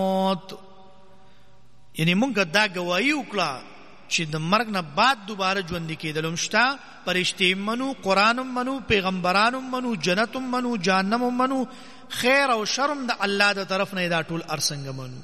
موت. یعنی مونږ دا گواہی وکړه چې د مرګ نه بعد دوباره ژوند کېدل شته. فرشتي منو، قرآن منو، پیغمبران منو، جنت منو، جهنم منو، خیر او شرم د الله د طرف نه دا ټول ارسنګ منو.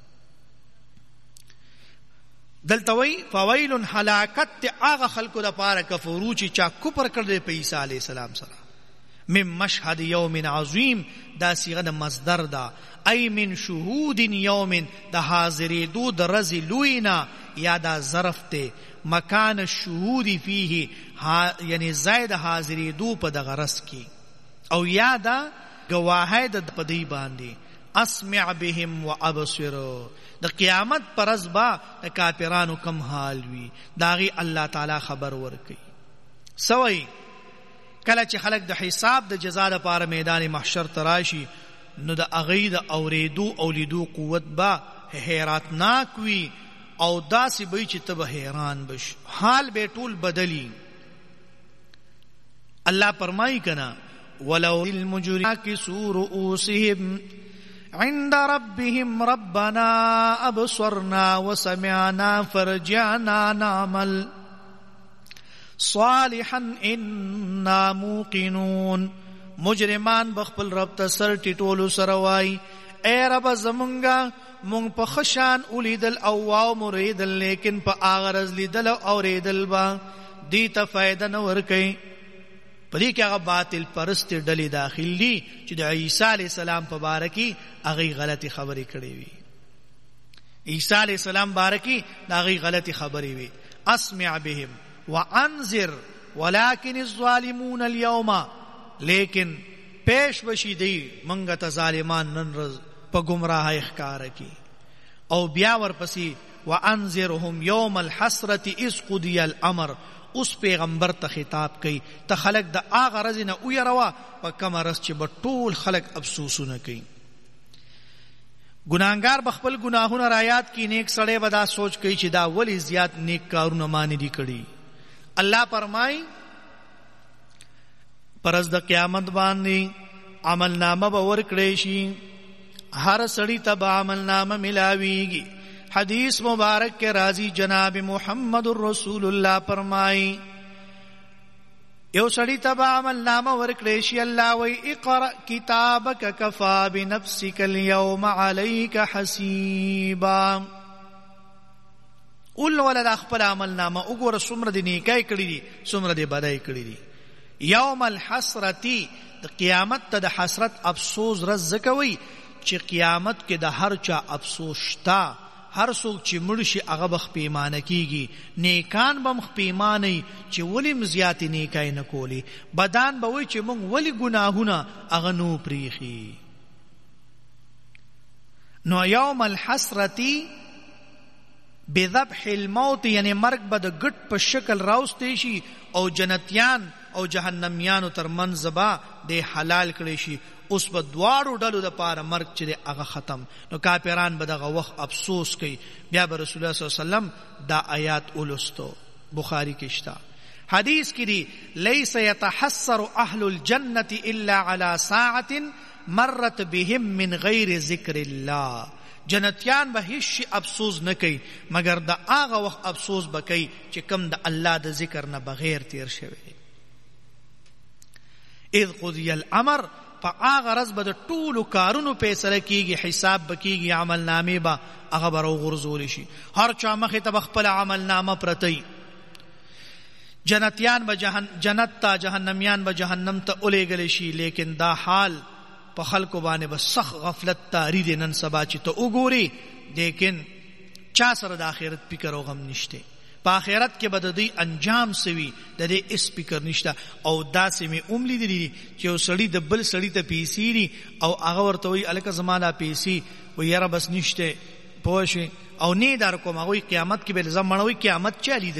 دلته وی فویل هلاکت هغه خلکو د پاره کفرو چې چا کفر کړل په عیسی علی السلام سره. من مشهد یوم عظیم دا صيغه د مصدر دا، ای من شهود یوم د حاضرې دو د رز لوینا، یا دا ظرف ته مکان الشهود فيه یعنی زائد حاضرې دو په دغه رس کې، او یا دا گواهی د پدی باندې. اسمع بهم وابصر، د قیامت پر ورځ با د کافرانو کم حال وی داغي الله تعالی خبر ورکي. سوي کله چې خلق د حساب د جزا لپاره میدان محشر تراشي، نو د اغې د اوریدو او لیدو قوت با حیرتناک وی، او داسې به چې ته به حیران بش، حال به ټول بدلی. الله فرمایي کنا ولو المجرمون كسوا رؤوسهم عند ربهم ربنا ابصرنا وسمعنا فرجعنا نعمل صالحا انا موقنون. مجرمان بخپل رب ته سر ټیټولو سره وای، اے رب زمونږه مونږ په خشان اولیدل او واو مریدل، لیکن په اغرض لیدل او اوریدل با دی ته فائدہ نه ورکي. پدې کې هغه باطل پرست ډلې داخل دي چې د عیسی علی السلام په باره کې هغه غلطي خبرې کړې وي. عیسی علی السلام باره کې هغه غلطي خبرې وي. اسمع بهم وانذر ولكن الظالمون اليوم، لیکن پیش بشي دی منګه ته ظالمان نن ورځ په گمراهۍ ښکار کی. او بیا ورپسې وانذرهم يوم الحسرة اذ قضي الامر، اوس پیغمبر ته خطاب کوي، ته خلق د هغه ورځې نه ویروا په کومه ورځ چې به ټول خلق افسوسونه کوي. ګناهګار بخپل ګناهونه رایات کی، نیک سړی به دا سوچ کوي چې دا ولی زیات نیک کارونه مانی دي کړي. الله فرمای پرز د قیامت باندې عمل نامه به ورکړی شي، هر سړی ته به عمل نامه ملاویږي. حدیث مبارک کے راضی جناب محمد رسول اللہ فرمائی، یو سړی ته به عمل نامه ورکړی شي. الله وی اقرأ کتابک کفا بنفسک اليوم علیک حسیبا. اول ولدا خپل عمل نامه وګوره، څومره د نیکۍ کړی دي، څومره د بدۍ کړی دي. یوم الحسرتی، د قیامت ته د حسرت افسوس ورځ زکوي چې قیامت کې د هر چا افسوس شتا. هر څوک چې مړ شي هغه به خپېمانه کېږي، نیکان به هم خپېمانه چې ولې م زیاتې نیکۍ نه کولې، بدان به وایي چې موږ ولې ګناهونه هغه نو پرېښي. نو یوم الحسرتی بذبح الموت، یعنی مرګ به د ګټ په شکل راوستی شي، او جنتیان او جهنميانو ترمنځ به د حلال کړی شي. اوس په دواړو ډلو د پاره مرګ چې هغه ختم. نو کافران به دغه وخت افسوس کوي. بیا به رسول الله صلی الله علیه وسلم دا آیات ولستو، بخاری کې شته. حدیث کې دی لیس یتحسر اهل الجنه الا على ساعه مرت بهم من غیر ذکر الله. جنتیان به هیڅ افسوس نه کوي مگر د هغه وخت افسوس به کوي چې کم د الله د ذکر نه بغیر تیر شوی. اذ قضی الامر، فآغا رز با دا طول کارونو پیسره کیگی، حساب بکیگی، عمل نامی با اغا برو غرزولی شی. هر چا مخی تا بخپل عمل نامه پرتی. جنتیان با جنت تا، جہنمیان با جہنم تا اولے گلی شی. لیکن دا حال پا خلقو بانے با سخ غفلت تا رید نن سبا چی تا اگوری، لیکن چا سر دا آخرت پکر و غم نشتے. په آخرت کې به د دوی انجام سوي د دې اس فکر نشته. او داسې مې لیدلي چې یو سړي د بل سړي ته پیسې دي او هغه ورته وایي هلکه زما دا پیسې، وایي یاره بس نشته، پوه شوې، او نه یې در کوم. هغوی قیامت کې به زه مړوي، قیامت چا لیدلی